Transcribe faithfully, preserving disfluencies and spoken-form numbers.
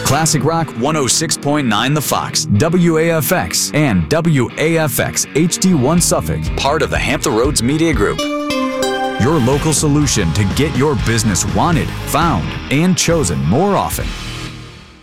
Classic Rock one oh six point nine The Fox, W A F X, and W A F X H D one Suffolk, part of the Hampton Roads Media Group. Your local solution to get your business wanted, found, and chosen more often.